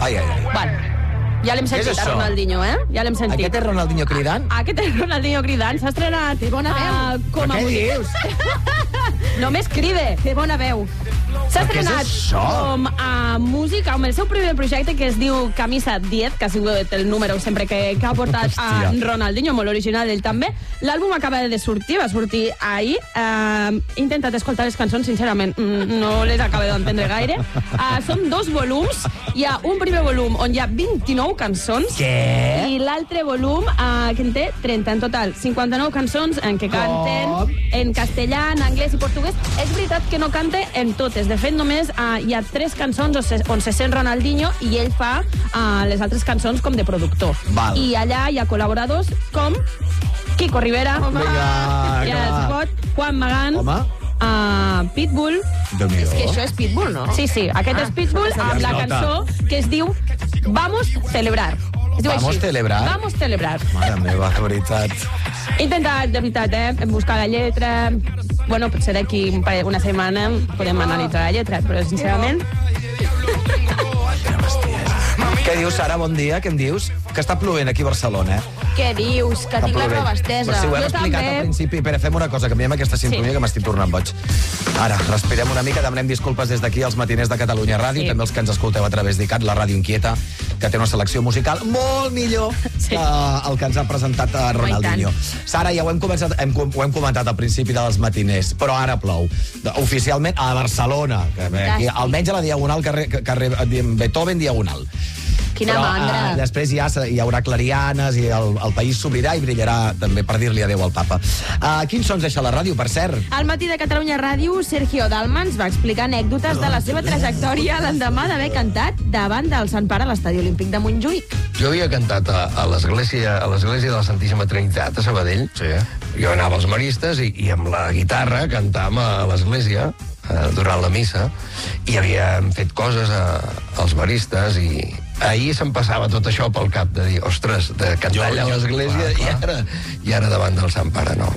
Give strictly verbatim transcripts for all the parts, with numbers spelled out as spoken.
Ai, ai, ai. Bueno, ja l'hem sentit, a Ronaldinho, eh? Ja l'hem sentit. Aquest és Ronaldinho cridant? Aquest és Ronaldinho cridant. S'ha estrenat. Té bona veu. Uh, com Però a què dius? Només cride. Té bona veu. S'ha Però què és estrenat això? com a músic amb el seu primer projecte que es diu Camisa diez, que ha sigut el número sempre que, que ha portat a Hòstia. Ronaldinho, molt original ell també. L'àlbum acaba de sortir, va sortir ahir. Uh, he intentat escoltar les cançons, sincerament, mm, no les acabo d'entendre gaire. Uh, són dos volums. Hi ha un primer volum on hi ha vint-i-nou cançons. Què? I l'altre volum, uh, que en té trenta en total. cinquanta-nou cançons en què canten Com? en castellà, en anglès i portuguès. És veritat que no canta en totes. De fet, només uh, hi ha tres cançons on se, on se sent Ronaldinho i ell fa uh, les altres cançons com de productor. Val. I allà hi ha col·laboradors com Kiko Rivera, Vinga, ja es clar. pot, Juan Magán, Home. uh, Pitbull. Déu-n'hi-do. És que això és Pitbull, no? Sí, sí, aquest Ah, és Pitbull ja amb es la nota. cançó que es diu Vamos celebrar. Es diu Vamos així. celebrar? Vamos celebrar. Mare meva, de veritat. He intentat, de veritat, eh, buscar la lletra. Bueno, potser d'aquí un parell- una setmana podem analitzar la lletra, però sincerament... Què dius, Sara? Bon dia, què em dius? Que està plovent aquí a Barcelona, eh? Què dius? Que tinc la roba estesa. Però si ho hem Jo explicat també. al principi. Espera, fem una cosa, canviem aquesta sintonia Sí. que m'estic tornant boig. Ara, respirem una mica, demanem disculpes des d'aquí als matiners de Catalunya Ràdio, Sí. també els que ens escolteu a través d'ICAT, la ràdio inquieta, que té una selecció musical molt millor Sí. que el que ens ha presentat a Ronaldinho. tant. Sara, ja ho hem, començat, hem, ho hem comentat al principi dels matiners, però ara plou. Oficialment a Barcelona, que bé, aquí, Fantàstic. almenys a la Diagonal, carrer, carrer Beethoven Diagonal. Quina Però, mandra. eh, després ja se- hi haurà clarianes i el, el país s'obrirà i brillarà també per dir-li adéu al papa. Uh, quins sons deixa la ràdio, per cert? Al matí de Catalunya Ràdio, Sergio Dalma ens va explicar anècdotes de la seva trajectòria l'endemà d'haver cantat davant del Sant Pare a l'Estadi Olímpic de Montjuïc. Jo havia cantat a, a l'església a l'església de la Santíssima Trinitat, a Sabadell. Sí. Jo anava als maristes i, i amb la guitarra cantàvem a l'església eh, durant la missa i havíem fet coses a, als maristes i ahir se'm passava tot això pel cap de dir, ostres, de cantar Jo- allà a jo- l'església clar, i, ara, i ara davant del Sant Pare, no.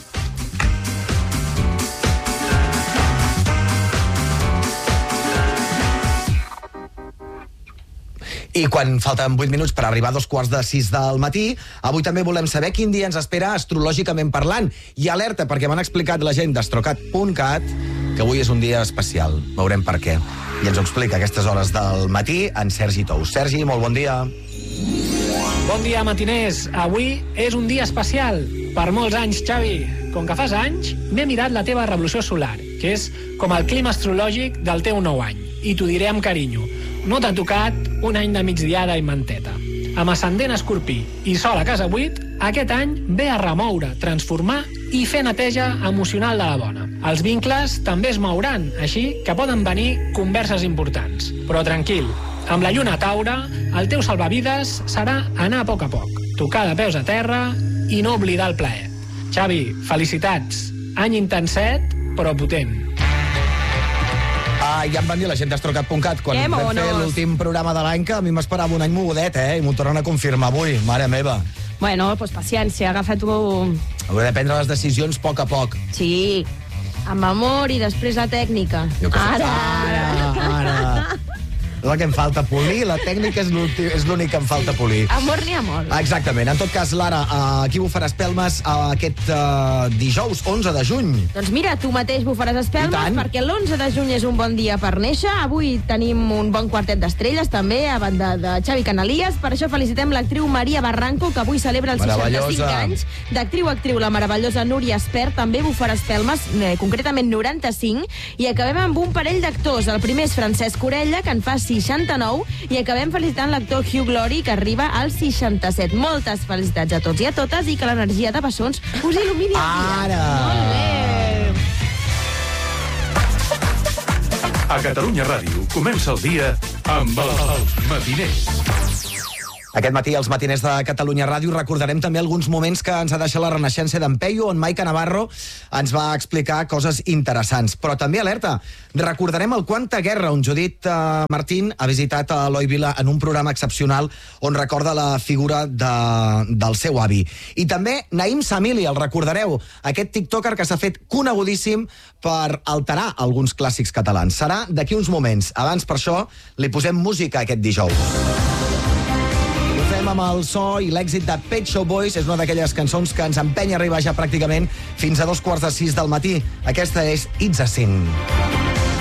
I quan falten vuit minuts per arribar a dos quarts de sis del matí, avui també volem saber quin dia ens espera astrològicament parlant. I alerta, perquè m'han explicat la gent d'astrocat punt cat que avui és un dia especial. Veurem per què. I ens ho explica a aquestes hores del matí en Sergi Tous. Sergi, molt bon dia. Bon dia, matiners. Avui és un dia especial. Per molts anys, Xavi. Com que fas anys, m'he mirat la teva revolució solar, que és com el clima astrològic del teu nou any. I t'ho diré amb carinyo. No t'ha tocat un any de migdiada i manteta. Amb ascendent escorpí i sol a casa vuit, aquest any ve a remoure, transformar i fer neteja emocional de la bona. Els vincles també es mouran, així que poden venir converses importants. Però tranquil, amb la lluna a Taure, el teu salvavides serà anar a poc a poc, tocar de peus a terra i no oblidar el plaer. Xavi, felicitats. Any intenset, però potent. Ah, ja em van dir la gent d'astrocat punt cat quan Que vam fer monos. l'últim programa de l'any que a mi m'esperava un any mogudet, eh? I m'ho tornen a confirmar avui. Mare meva. Bueno, pues paciència, agafa-t'ho... Hauré de prendre les decisions a poc a poc. Sí, amb amor i després la tècnica. Jo que sé. Ara! Ara, ara. És el que em falta polir, la tècnica és l'últim- és l'únic que em falta polir. Amor n'hi ha molt. Exactament. En tot cas, Lara, uh, qui bufarà espelmes uh, aquest uh, dijous onze de juny? Doncs mira, tu mateix bufaràs I espelmes tant. perquè l'onze de juny és un bon dia per néixer. Avui tenim un bon quartet d'estrelles també, a banda de Xavi Canalies. Per això felicitem l'actriu Maria Barranco, que avui celebra els Meravellosa. seixanta-cinc anys. D'actriu a actriu, la meravellosa Núria Espert també bufarà espelmes, eh, concretament noranta-cinc. I acabem amb un parell d'actors. El primer és Francesc Orella, que en fa seixanta-nou, i acabem felicitant l'actor Hugh Glory, que arriba als seixanta-set. Moltes felicitats a tots i a totes i que l'energia de bessons us il·lumini el dia. Ara! Molt bé! A Catalunya Ràdio comença el dia amb els matiners. Aquest matí, als matiners de Catalunya Ràdio, recordarem també alguns moments que ens ha deixat la renaixença d'en Peyu, on Maica Navarro ens va explicar coses interessants. Però també, alerta, recordarem el Quanta Guerra, on Judit uh, Martín ha visitat a Eloi Vila en un programa excepcional on recorda la figura de, del seu avi. I també Naïm Samili, el recordareu, aquest tiktoker que s'ha fet conegudíssim per alterar alguns clàssics catalans. Serà d'aquí uns moments. Abans, per això, li posem música aquest dijous. Ho fem amb el so i l'èxit de Pet Shop Boys. És una d'aquelles cançons que ens empenya a arribar ja pràcticament fins a dos quarts de sis del matí. Aquesta és It's a Sin.